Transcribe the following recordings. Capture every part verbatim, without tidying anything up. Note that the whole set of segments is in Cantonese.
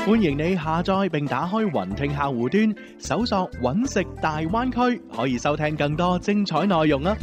歡迎你下載並打開雲聽客戶端，搜索揾食大灣區，可以收聽更多精彩內容啊！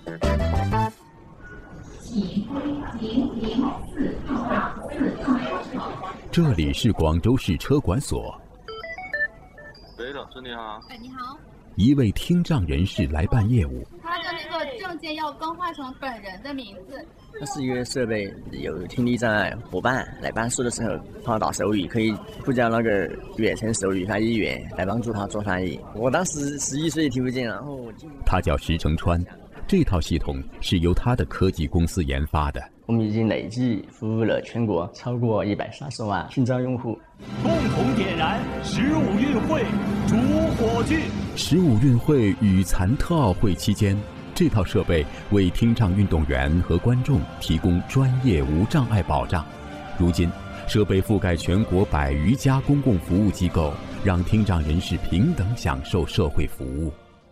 這裡是廣州市車管所。 喂，老師你好。 哎，你好。 一位聽障人士來辦業務。 他的那個證件要更換成本人的名字。 它是一個設備，有聽力障礙夥伴來辦事的時候，幫他打手語，可以呼叫那個遠程手語翻譯員來幫助他做翻譯。我當時十一歲聽不見，然後他叫石成川，這套系統是由他的科技公司研發的。 我們已經累計服務了全國超過一百三十萬聽障用戶。 共同點燃十五運會主火炬。 十五運會與殘特奧會期間，這套設備為聽障運動員和觀眾提供專業無障礙保障。如今，設備覆蓋全國百餘家公共服務機構，讓聽障人士平等享受社會服務。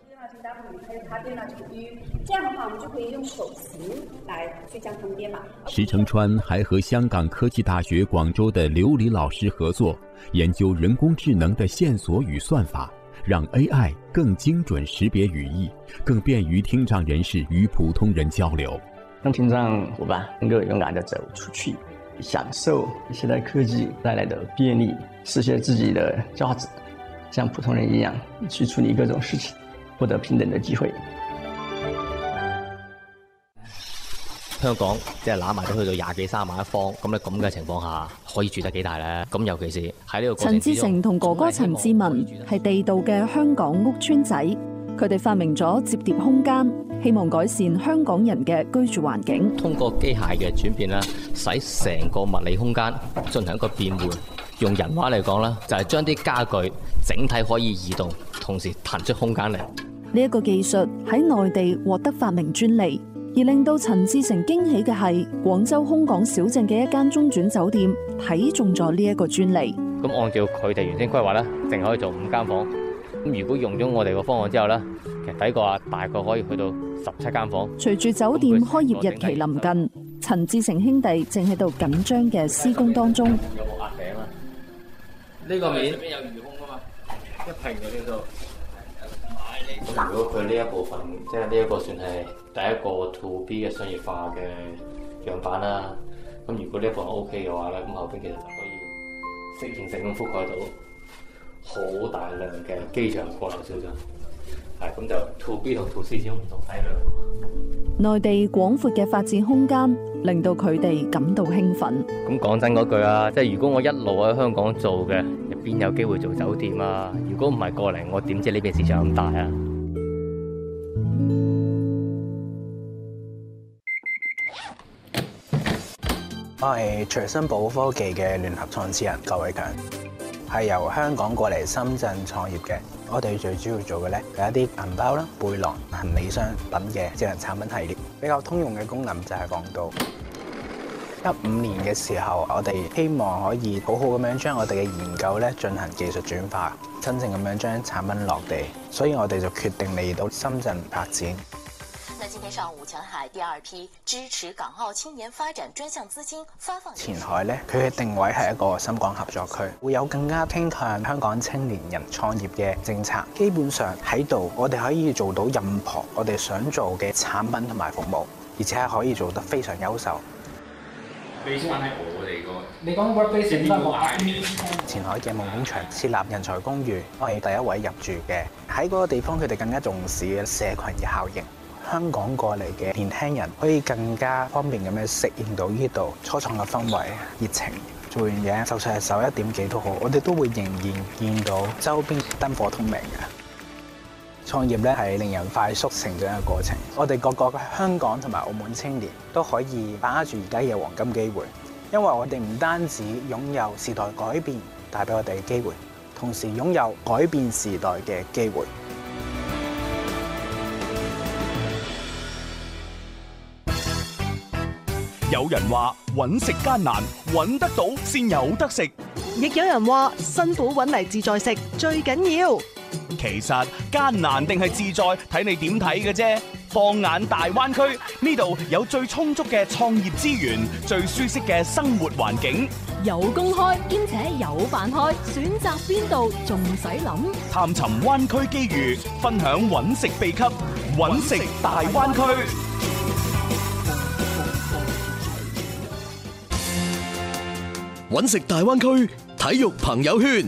這樣的話，我們就可以用手型來去這樣分辨嘛。 石成川還和香港科技大學廣州的劉黎老師合作，研究人工智能的線索與算法，讓 A I 更精準識別語義，更便於聽障人士與普通人交流。 讓聽障夥伴能夠勇敢地走出去，享受現代科技帶來的便利，實現自己的價值，像普通人一樣去處理各種事情，獲得平等的機會。 香港即係攬埋都去到廿幾三萬一方，咁咧咁嘅情況下，可以住得幾大咧？咁尤其是喺呢個過程之中， 陳志成同哥哥陳志文係地道嘅香港屋邨仔，佢哋發明咗摺疊空間，希望改善香港人嘅居住環境。 通過機械嘅轉變啦，使成個物理空間進行一個變換。用人話嚟講啦，就係將啲家具整體可以移動，同時騰出空間嚟。 呢一個技術喺內地獲得發明專利。而令到陳志成驚喜嘅係，廣州空港小鎮嘅一間中轉酒店睇中咗呢一個專利。 咁按照佢哋原先規劃咧，淨可以做五間房。咁如果用咗我哋個方案之後咧，其實底個啊大概可以去到十七間房。 隨住酒店開業日期臨近，陳志成兄弟正喺度緊張嘅施工當中。 有冇壓頂啊？呢個面邊有魚空啊嘛，一平嘅呢度。咁如果佢呢一部分，即係呢一個算係第一個 to B 嘅商業化嘅樣板啦。咁如果呢一部分 OK 嘅話咧，咁後邊其實就可以適應性咁覆蓋到好大量嘅機場過流小鎮。係咁就 to B 同 to C 始終唔同體量。 內地廣闊嘅發展空間令到佢哋感到興奮。 咁講真嗰句啊，即係如果我一路喺香港做嘅，入邊有機會做酒店啊？如果唔係過嚟，我點知呢邊市場咁大啊？ 我係隨身保科技嘅聯合創始人郭偉強，係由香港過嚟深圳創業嘅。我哋最主要做嘅咧係一啲銀包啦、背囊、行李箱等嘅智能產品系列。比較通用嘅功能就係講到一五年嘅時候，我哋希望可以好好咁樣將我哋嘅研究咧進行技術轉化，真正咁樣將產品落地。所以我哋就決定嚟到深圳發展。 那今天上午，前海第二批支持港澳青年發展專項資金發放。 前海咧，佢嘅定位係一個深港合作區，會有更加傾向香港青年人創業嘅政策。基本上喺度，我哋可以做到任何我哋想做嘅產品同埋服務，而且係可以做得非常優秀。 base翻喺我哋個，你講 workbase 翻我前海嘅夢工場設立人才公寓，我係第一位入住嘅。喺嗰個地方，佢哋更加重視嘅社群嘅效應。香港過嚟嘅年輕人可以更加方便咁樣適應到呢度初創嘅氛圍、熱情。做完嘢就算係十一點幾都好，我哋都會仍然見到周邊燈火通明嘅。創業咧係令人快速成長嘅過程。我哋各個香港同埋澳門青年都可以把握住而家嘅黃金機會，因為我哋唔單止擁有時代改變帶俾我哋嘅機會，同時擁有改變時代嘅機會。 有人話揾食艱難，揾得到先有得食； 亦有人話辛苦揾嚟自在食最緊要。 其實艱難定係自在，睇你點睇嘅啫。放眼大灣區，呢度有最充足嘅創業資源，最舒適嘅生活環境， 有公開，兼且有飯開，選擇邊度仲使諗？ 探尋灣區機遇，分享揾食秘笈，揾食大灣區。 揾食大灣區體育朋友圈。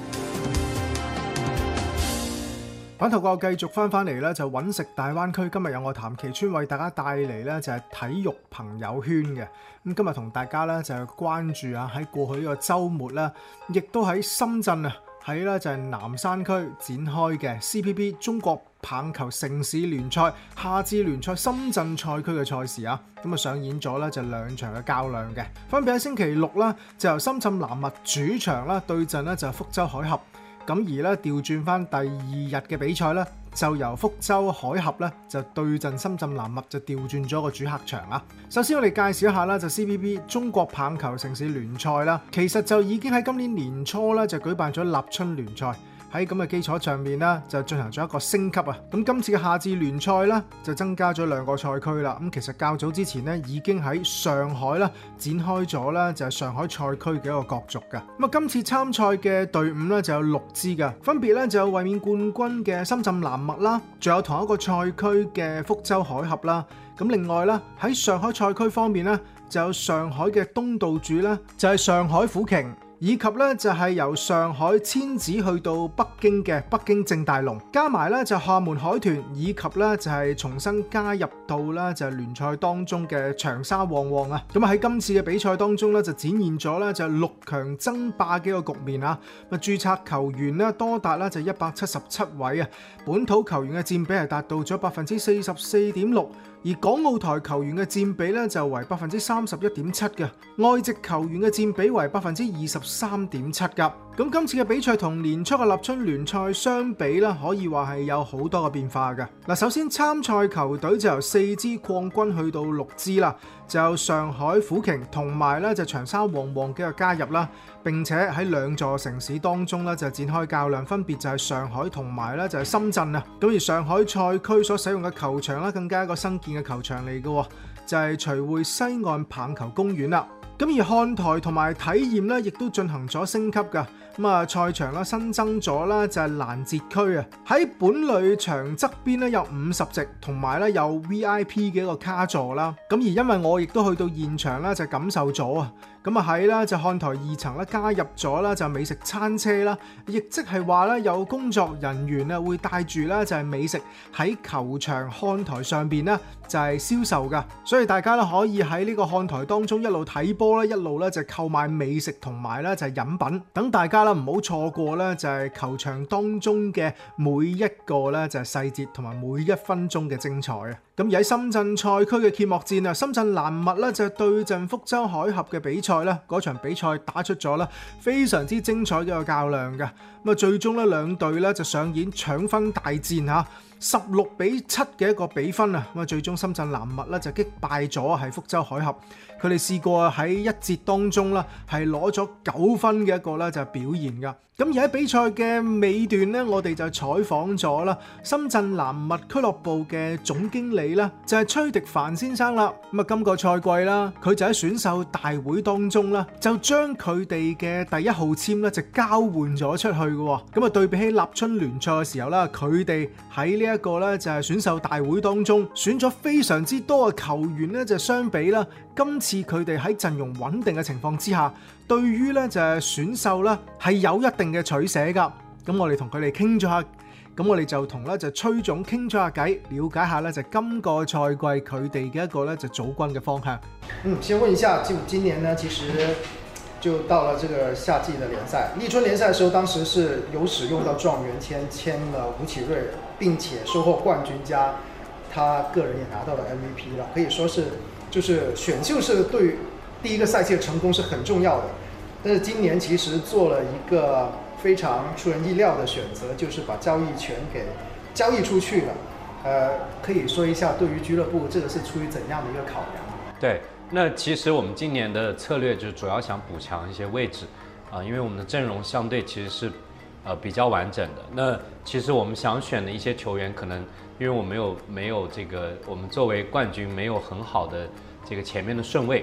反頭過繼續翻翻嚟咧，就揾食大灣區。今日有我譚其川為大家帶嚟咧就係體育朋友圈嘅。咁今日同大家咧就關注啊，喺過去呢個週末咧，亦都喺深圳啊，喺咧就係南山區展開嘅 C P B 中國棒球城市聯賽夏至聯賽深圳賽區嘅賽事啊，咁啊上演咗咧就兩場嘅較量嘅，分別喺星期六啦，就由深圳南物主場啦對陣咧就係福州海峽。咁而咧調轉翻第二日嘅比賽咧，就由福州海峽咧就對陣深圳南物，就調轉咗個主客場啊。首先我哋介紹一下啦，就 C P B 中國棒球城市聯賽啦，其實就已經喺今年年初咧就舉辦咗立春聯賽。喺咁嘅基礎上面咧，就進行咗一個升級啊！咁今次嘅夏至聯賽咧，就增加咗兩個賽區啦。咁其實較早之前咧，已經喺上海啦展開咗咧，就係上海賽區嘅一個角逐嘅。咁啊，今次參賽嘅隊伍咧就有六支嘅，分別咧就有衛冕冠軍嘅深圳南物啦，仲有同一個賽區嘅福州海峽啦。咁另外咧喺上海賽區方面咧，就有上海嘅東道主咧，就係上海虎鯨。以及咧就係由上海遷址去到北京嘅北京正大龍，加埋咧就廈門海豚，以及咧就係重新加入到咧就係聯賽當中嘅長沙旺旺啊！咁啊喺今次嘅比賽當中咧就展現咗咧就係六強爭霸嘅一個局面啊！咁啊註冊球員咧多達咧就一百七十七位啊，本土球員嘅佔比係達到咗百分之四十四點六。而港澳台球員嘅佔比咧就為百分之三十一點七嘅，外籍球員嘅佔比為百分之二十三點七㗎。咁今次嘅比賽同年初嘅立春聯賽相比咧，可以話係有好多嘅變化嘅。嗱，首先參賽球隊就由四支擴軍去到六支啦，就有上海虎鯨同埋咧就長沙旺旺嘅加入啦。並且喺兩座城市當中咧就展開較量，分別就係上海同埋咧就係深圳啊。咁而上海賽區所使用嘅球場咧，更加一個新建嘅球場嚟嘅，就係徐匯西岸棒球公園啦。咁而看台同埋體驗咧，亦都進行咗升級㗎。咁啊，賽場啦新增咗啦，就係攔截區啊。喺本壘場側邊咧有五十席，同埋咧有 V I P 嘅一個卡座啦。咁而因為我亦都去到現場啦，就感受咗啊。咁啊喺啦就看台二層咧加入咗啦就美食餐車啦，亦即係話咧有工作人員啊會帶住啦就係美食喺球場看台上邊咧就係銷售噶，所以大家咧可以喺呢個看台當中一路睇波咧，一路咧就購買美食同埋咧就係飲品，等大家咧唔好錯過咧就係球場當中嘅每一個咧就係細節同埋每一分鐘嘅精彩啊！咁而喺深圳賽區嘅揭幕戰啊，深圳南物咧就對陣福州海峽嘅比賽咧，嗰場比賽打出咗咧非常之精彩嘅一個較量嘅。咁啊，最終咧兩隊咧就上演搶分大戰嚇，十六比七嘅一個比分啊！咁啊，最終深圳南物咧就擊敗咗係福州海峽。佢哋試過喺一節當中啦，係攞咗九分嘅一個咧就係表現㗎。咁而喺比賽嘅尾段咧，我哋就採訪咗啦深圳南物俱樂部嘅總經理啦，就係崔迪凡先生啦。咁啊，今個賽季啦，佢就喺選秀大會當中啦，就將佢哋嘅第一號籤咧就交換咗出去嘅。咁啊，對比起立春聯賽嘅時候啦，佢哋喺呢一個咧就係選秀大會當中選咗非常之多嘅球員咧，就相比啦，今次佢哋喺陣容穩定嘅情況之下，對於咧就係選秀啦係有一定嘅取捨㗎。咁我哋同佢哋傾咗下，咁我哋就同咧就崔總傾咗下偈，了解下咧就今個賽季佢哋嘅一個咧就組軍嘅方向。 嗯，先問一下，就今年呢，其實就到了這個夏季的聯賽，立春聯賽嘅時候，當時是有使用到狀元簽，簽了吳啟瑞，並且收穫冠軍加他個人也拿到了 M V P 了，可以說是就是選秀是對第一個賽季的成功是很重要的。但是今年其實做了一個非常出人意料的選擇，就是把交易權給交易出去了。呃，可以說一下對於俱樂部這個是出於怎樣的一個考量？ 對，那其實我們今年的策略就主要想補強一些位置，啊、呃，因為我們的陣容相對其實是，呃，比較完整的。那其實我們想選的一些球員，可能因為我沒有沒有這個，我們作為冠軍沒有很好的這個前面的順位。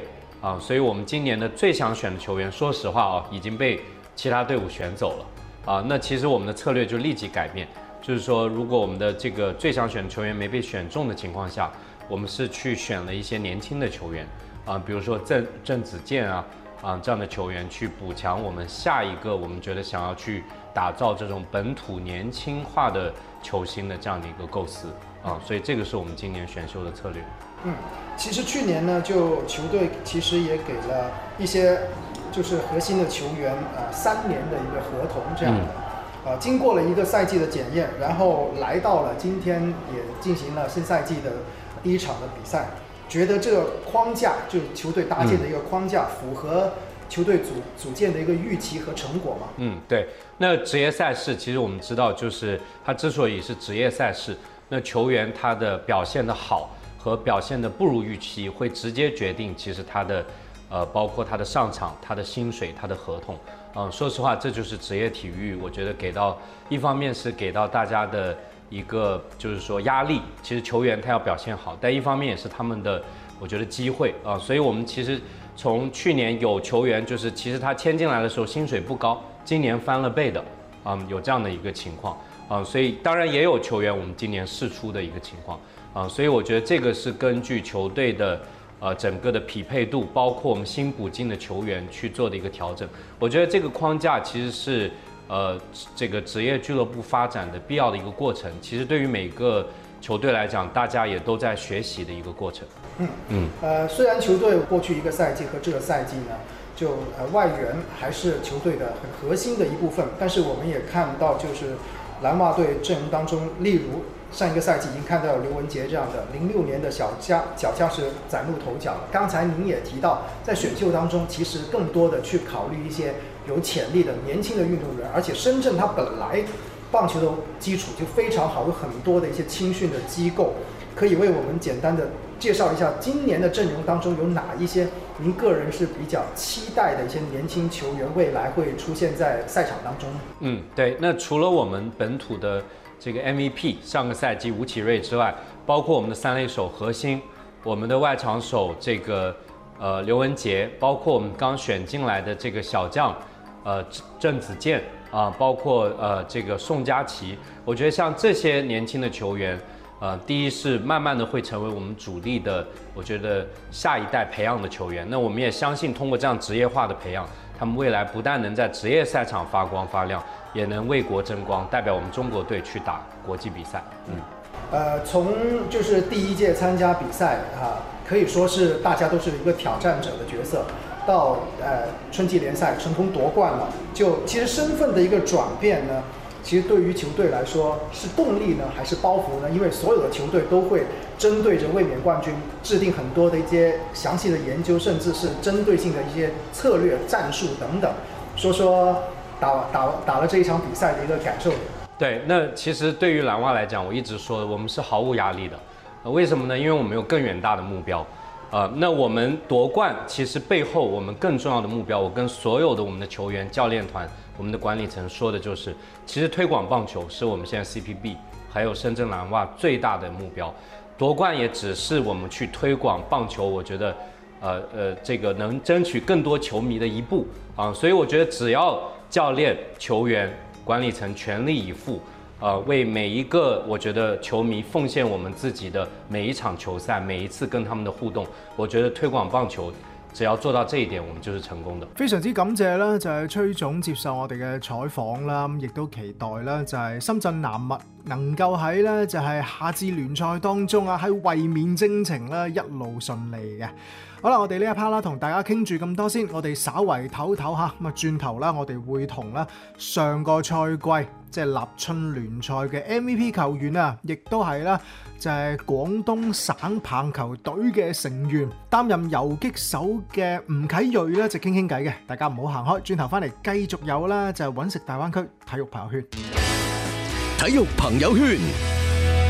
啊，所以我们今年的最想选的球员，说实话啊，已经被其他队伍选走了啊。那其实我们的策略就立即改变，就是说，如果我们的这个最想选的球员没被选中的情况下，我们是去选了一些年轻的球员啊，比如说郑郑子健啊啊这样的球员，去补强我们下一个我们觉得想要去打造这种本土年轻化的球星的这样的一个构思啊，所以这个是我们今年选秀的策略。 嗯，其实去年呢，就球队其实也给了一些就是核心的球员啊、呃、三年的一个合同这样的。嗯呃，经过了一个赛季的检验，然后来到了今天，也进行了新赛季的第一场的比赛。觉得这个框架，就球队搭建的一个框架，嗯、符合球队组组建的一个预期和成果吗？ 嗯，对。那职业赛事，其实我们知道，就是它之所以是职业赛事，那球员他的表现的好和表现的不如预期，会直接决定其实他的，呃，包括他的上场、他的薪水、他的合同。嗯，说实话，这就是职业体育，我觉得给到一方面是给到大家的一个就是说压力，其实球员他要表现好，但一方面也是他们的我觉得机会啊，所以我们其实从去年有球员就是其实他签进来的时候薪水不高，今年翻了倍的，嗯，有这样的一个情况啊，所以当然也有球员我们今年释出的一个情况啊，所以我觉得这个是根据球队的。呃，整个的匹配度，包括我们新补进的球员去做的一个调整，我觉得这个框架其实是呃这个职业俱乐部发展的必要的一个过程。其实对于每个球队来讲，大家也都在学习的一个过程。 嗯嗯。呃，虽然球队过去一个赛季和这个赛季呢，就呃外援还是球队的很核心的一部分，但是我们也看到，就是蓝袜队阵容当中，例如。上一个赛季已经看到有刘文杰这样的零六年的小将，脚下是崭露头角了。刚才您也提到，在选秀当中，其实更多的去考虑一些有潜力的年轻的运动员，而且深圳它本来棒球的基础就非常好，有很多的一些青训的机构，可以为我们简单的介绍一下今年的阵容当中有哪一些您个人是比较期待的一些年轻球员，未来会出现在赛场当中呢？ 嗯，对。那除了我们本土的。这个 M V P 上个赛季吴启瑞之外，包括我们的三垒手核心，我们的外场手这个呃刘文杰，包括我们刚选进来的这个小将呃郑子健啊、呃，包括呃这个宋佳琪，我觉得像这些年轻的球员，呃，第一是慢慢的会成为我们主力的，我觉得下一代培养的球员。那我们也相信，通过这样职业化的培养，他们未来不但能在职业赛场发光发亮。也能为国争光，代表我们中国队去打国际比赛。嗯， 呃，从就是第一届参加比赛啊，可以说是大家都是一个挑战者的角色，到呃春季联赛成功夺冠了，就其实身份的一个转变呢，其实对于球队来说是动力呢，还是包袱呢？因为所有的球队都会针对着卫冕冠军制定很多的一些详细的研究，甚至是针对性的一些策略、战术等等。说说。打打打了这一场比赛的一个感受。 对，那其实对于蓝袜来讲，我一直说我们是毫无压力的，呃、为什么呢？因为我们有更远大的目标，呃，那我们夺冠其实背后我们更重要的目标，我跟所有的我们的球员、教练团、我们的管理层说的就是，其实推广棒球是我们现在 C P B 还有深圳蓝袜最大的目标，夺冠也只是我们去推广棒球，我觉得，呃呃，这个能争取更多球迷的一步啊，所以我觉得只要教练、球员、管理层全力以赴，呃，为每一个我觉得球迷奉献我们自己的每一场球赛，每一次跟他们的互動，我覺得推廣棒球，只要做到這一點，我們就是成功的。 非常之感謝啦，就係崔總接受我哋嘅採訪啦，咁亦都期待啦，就係深圳南麥能夠喺咧就係夏至聯賽當中啊，喺衛冕征程啦一路順利嘅。好啦，我哋呢一 part 啦，同大家傾住咁多先，我哋稍為唞唞下，咁啊轉頭啦，我哋會同啦上個賽季即係立春聯賽嘅 M V P 球員啊，亦都係啦就係廣東省棒球隊嘅成員，擔任游擊手嘅吳啟瑞咧就傾傾偈嘅，大家唔好行開，轉頭翻嚟繼續有啦，就係揾食大灣區體育朋友圈。 體育朋友圈。